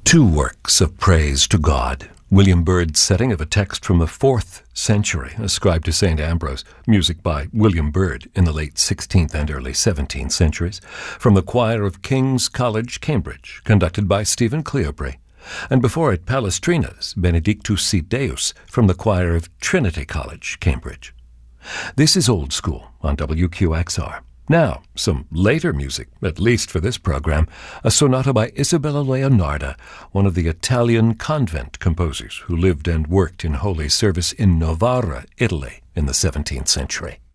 Two works of praise to God. William Byrd's setting of a text from the 4th century, ascribed to St. Ambrose, music by William Byrd in the late 16th and early 17th centuries, from the choir of King's College, Cambridge, conducted by Stephen Cleobury, and before it Palestrina's Benedictus Si Deus from the choir of Trinity College, Cambridge. This is Old School on WQXR. Now, some later music, at least for this program, a sonata by Isabella Leonarda, one of the Italian convent composers who lived and worked in holy service in Novara, Italy, in the 17th century.